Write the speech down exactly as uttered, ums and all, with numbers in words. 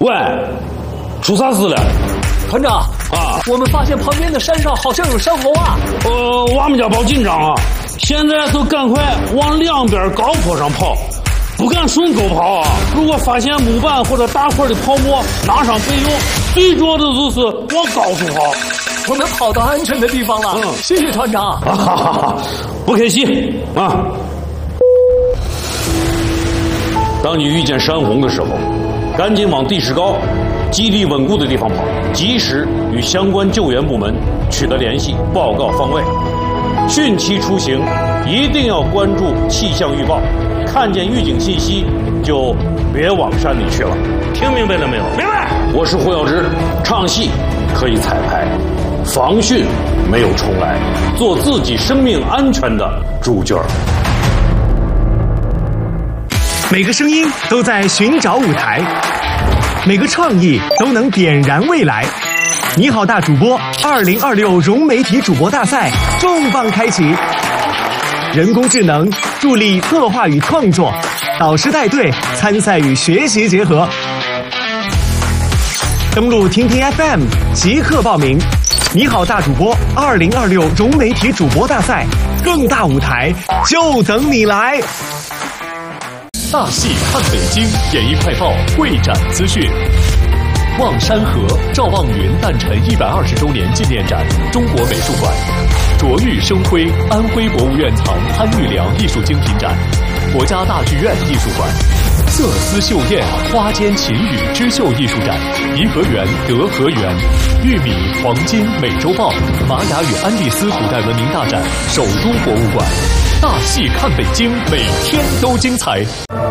喂，出啥事了？ 团长啊， 我们发现旁边的山上好像有山猴啊！ 呃，我们家报紧张啊，现在就赶快往两边高坡上跑，不敢顺沟跑啊！如果发现木板或者大块的泡沫，拿上备用，最重要的就是往高处跑。 我们跑到安全的地方了，嗯，谢谢团长。 啊哈哈哈，不客气啊！当你遇见山洪的时候，赶紧往地势高、基地稳固的地方跑，及时与相关救援部门取得联系，报告方位。汛期出行一定要关注气象预报，看见预警信息就别往山里去了。听明白了没有？明白。我是胡耀之，唱戏可以彩排，防汛没有重来，做自己生命安全的主角。 每个声音都在寻找舞台，每个创意都能点燃未来。你好，大主播二零二六融媒体主播大赛重磅开启，人工智能助力策划与创作，导师带队参赛与学习结合。登录听听 F M 即刻报名。你好，大主播二零二六融媒体主播大赛，更大舞台就等你来。 大戏看北京，演艺快报会展资讯。望山河赵望云诞辰一百二十周年纪念展，中国美术馆；卓玉生辉安徽博物院藏潘玉良艺术精品展，国家大剧院艺术馆；色丝绣燕花间琴语织绣艺术展，颐和园德和园；玉米黄金美洲豹玛雅与安第斯古代文明大展，首都博物馆。大戏看北京，每天都精彩。